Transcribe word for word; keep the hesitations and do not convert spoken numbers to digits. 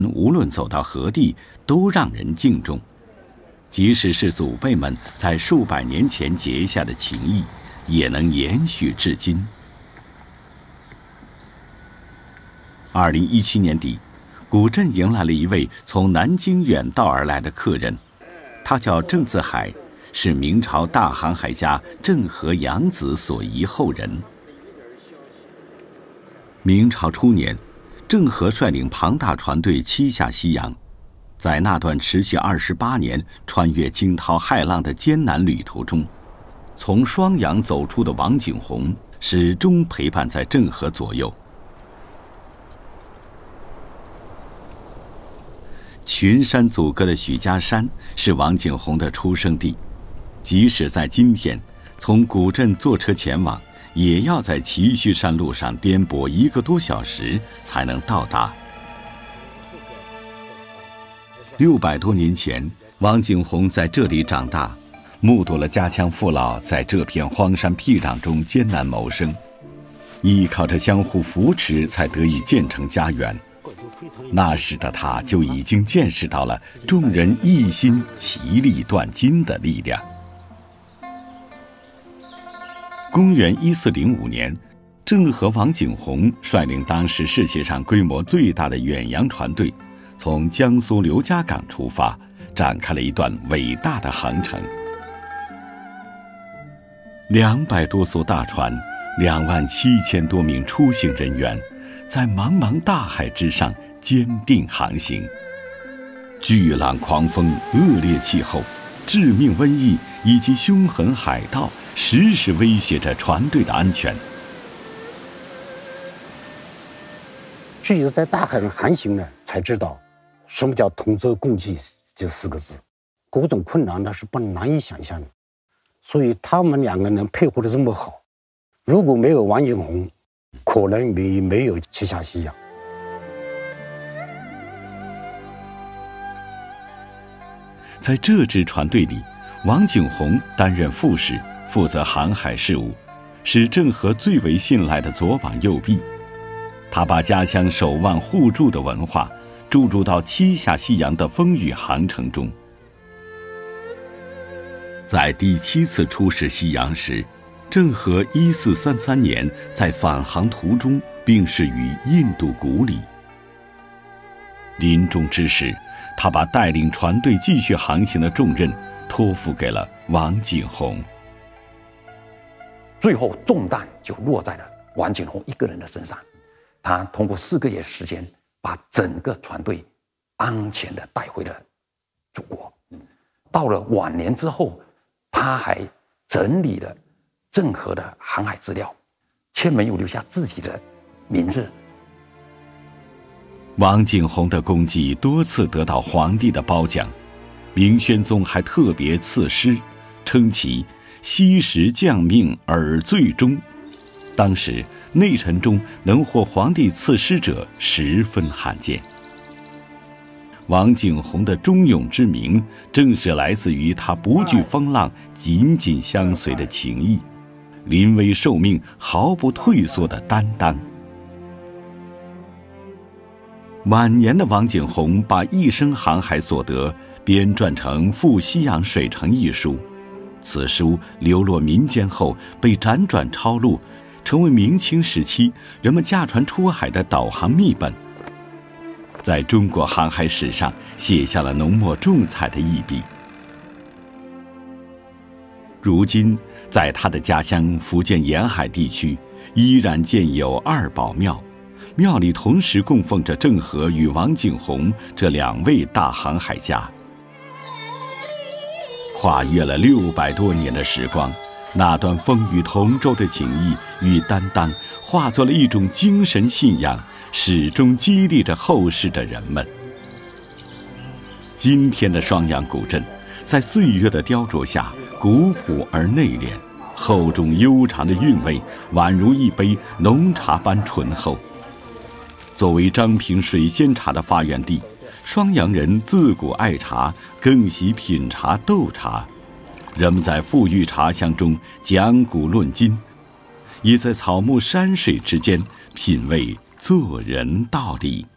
无论走到何地，都让人敬重。即使是祖辈们在数百年前结下的情谊，也能延续至今。二零一七年底，古镇迎来了一位从南京远道而来的客人，他叫郑自海，是明朝大航海家郑和养子所遗后人。明朝初年，郑和率领庞大船队七下西洋，在那段持续二十八年、穿越惊涛骇浪的艰难旅途中，从双阳走出的王景洪始终陪伴在郑和左右。群山阻隔的许家山是王景洪的出生地，即使在今天，从古镇坐车前往，也要在崎岖山路上颠簸一个多小时才能到达。六百多年前，王景洪在这里长大，目睹了家乡父老在这片荒山僻壤中艰难谋生，依靠着相互扶持，才得以建成家园。那时的他就已经见识到了众人一心齐力断金的力量。公元一四零五年，郑和王景洪率领当时世界上规模最大的远洋船队，从江苏刘家港出发，展开了一段伟大的航程。两百多艘大船，两万七千多名出行人员，在茫茫大海之上坚定航行。巨浪狂风、恶劣气候、致命瘟疫以及凶狠海盗，时时威胁着船队的安全。 只有在大海上航行呢，才知道什么叫同舟共济这四个字，各种困难那是不难以想象的。所以他们两个人配合的这么好，如果没有王景洪，可能没没有七下西洋。 在这支船队里，王景洪担任副使，负责航海事务，是郑和最为信赖的左膀右臂。他把家乡守望互助的文化注入到七下西洋的风雨航程中。在第七次出使西洋时，郑和一四三三年在返航途中病逝于印度古里。临终之时，他把带领船队继续航行的重任托付给了王景洪。 最后重担就落在了王景洪一个人的身上。他通过四个月时间，把整个船队安全地带回了祖国。到了晚年之后，他还整理了郑和的航海资料，却没有留下自己的名字。 王景洪的功绩多次得到皇帝的褒奖，明宣宗还特别赐诗，称其惜时降命而最终。当时内臣中能获皇帝赐诗者十分罕见。王景洪的忠勇之名，正是来自于他不惧风浪、紧紧相随的情谊，临危受命毫不退缩的担当。晚年的王景洪把一生航海所得编撰成《赴西洋水城》一书，此书流落民间后被辗转抄录，成为明清时期人们驾船出海的导航秘本，在中国航海史上写下了浓墨重彩的一笔。如今，在他的家乡福建沿海地区，依然建有二宝庙，庙里同时供奉着郑和与王景洪这两位大航海家。跨越了六百多年的时光，那段风雨同舟的情谊与担当，化作了一种精神信仰，始终激励着后世的人们。今天的双阳古镇，在岁月的雕琢下，古朴而内敛，厚重悠长的韵味宛如一杯浓茶般醇厚。作为张平水仙茶的发源地，双阳人自古爱茶，更喜品茶斗茶。人们在馥郁茶香中讲古论今，也在草木山水之间品味做人道理。